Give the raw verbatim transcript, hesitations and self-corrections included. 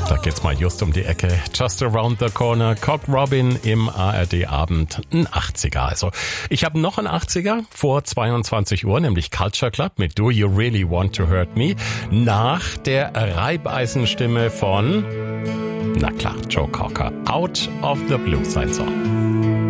Da geht's mal just um die Ecke. Just around the corner. Cock Robin im A R D-Abend. Ein achtziger also. Ich habe noch einen achtziger vor zweiundzwanzig Uhr, nämlich Culture Club mit Do You Really Want to Hurt Me? Nach der Reibeisenstimme von, na klar, Joe Cocker. Out of the Blue, sein Song.